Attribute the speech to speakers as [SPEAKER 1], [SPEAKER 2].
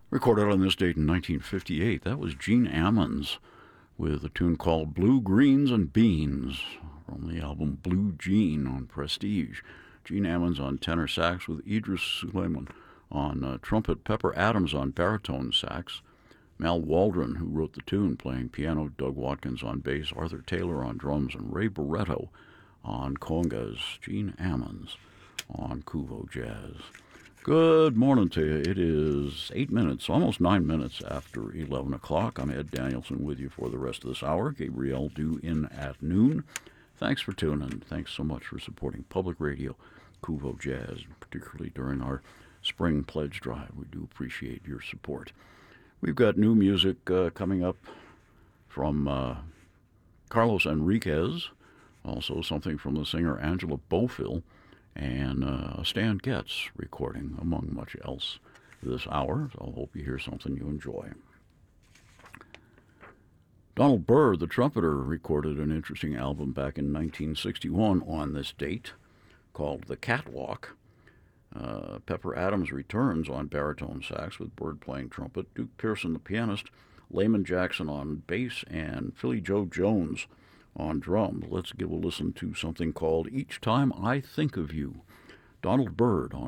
[SPEAKER 1] Recorded on this date in 1958, that was Gene Ammons with a tune called Blue, Greens, and Beans from the album Blue Jean on Prestige. Gene Ammons on tenor sax with Idris Suleiman on trumpet, Pepper Adams on baritone sax, Mal Waldron, who wrote the tune, playing piano, Doug Watkins on bass, Arthur Taylor on drums, and Ray Barretto on congas. Gene Ammons on Kuvo Jazz. Good morning to you. It is 8 minutes, almost 9 minutes after 11 o'clock. I'm Ed Danielson with you for the rest of this hour. Gabrielle due in at noon. Thanks for tuning in. Thanks so much for supporting public radio, Kuvo Jazz, particularly during our spring pledge drive. We do appreciate your support. We've got new music coming up from Carlos Enriquez, also something from the singer Angela Bofill, and Stan Getz recording, among much else, this hour. So I hope you hear something you enjoy. Donald Byrd, the trumpeter, recorded an interesting album back in 1961 on this date called The Catwalk. Pepper Adams returns on baritone sax with Byrd playing trumpet, Duke Pearson the pianist, Layman Jackson on bass, and Philly Joe Jones on drums. Let's give a listen to something called Each Time I Think of You. Donald Byrd on